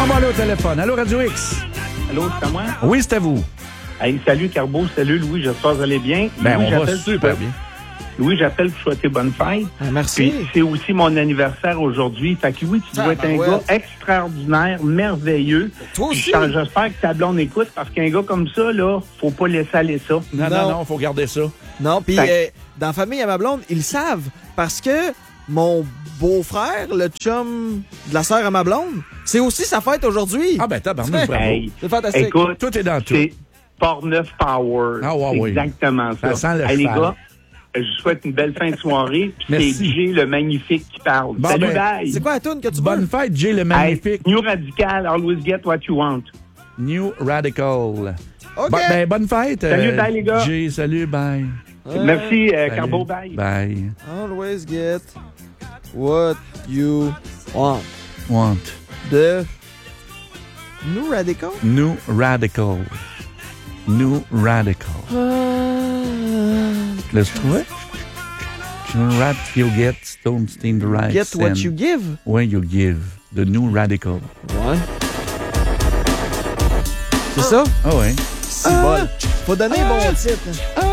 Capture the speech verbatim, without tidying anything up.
On va aller au téléphone. Allô, Radio X. Allô, c'est à moi? Oui, c'est à vous. Hey, salut, Carbo. Salut, Louis. J'espère que vous allez bien. Ben, Louis, on va super bien. Louis, j'appelle pour souhaiter bonne fête. Ah, merci. Puis, c'est aussi mon anniversaire aujourd'hui. Fait que Louis, tu Ah, dois être ben un ouais. gars extraordinaire, merveilleux. Toi Puis, aussi. j'espère que ta blonde écoute, parce qu'un gars comme ça, là, faut pas laisser aller ça. Non, non, Non. non, faut garder ça. Non, puis Fait- euh, dans la famille à ma blonde, ils le savent parce que mon beau-frère, le chum de la sœur à ma blonde, c'est aussi sa fête aujourd'hui. Ah ben, tabarnouche, bravo. Hey, C'est fantastique. écoute, Tout est dans tout. c'est Portneuf Power. Ah, ouais, c'est oui. exactement ça. Ça sent le Hey, les cheval. gars, je vous souhaite une belle fin de soirée. Puis Merci. c'est Jay le magnifique qui parle. Bon, Salut, ben, bye. C'est quoi la toune que tu Bonne veux? fête, Jay le Hey, magnifique. New Radical, always get what you want. New Radical. OK. Bon, ben, bonne fête. Salut, bye, les gars. Jay, salut, bye. Euh, Merci, euh, Salut. Carbo, bye. Bye. Always get what you want. Want. De New Radical? New Radical. New Radical. Laisse trouver. Rat you get, stone steam the rice. Get what and you give? when you give. The New Radical. Ouais. C'est ça? Ah ouais. C'est bol. Faut donner un bon titre. Ah